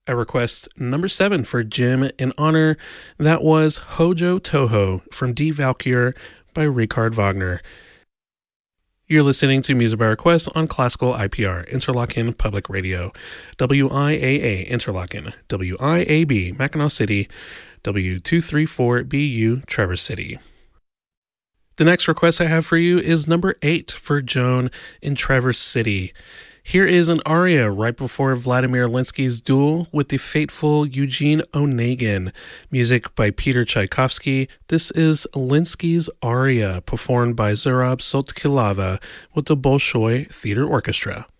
At request number 7 for Jim in honor, that was Hojo Toho from Die Valkyr by Richard Wagner. You're listening to Music by Request on Classical IPR, Interlochen Public Radio, WIAA Interlochen, WIAB Mackinac City, W234BU Traverse City. The next request I have for you is number 8 for Joan in Traverse City. Here is an aria right before Vladimir Linsky's duel with the fateful Eugene Onegin. Music by Peter Tchaikovsky. This is Linsky's aria performed by Zurab Sotkilava with the Bolshoi Theater Orchestra.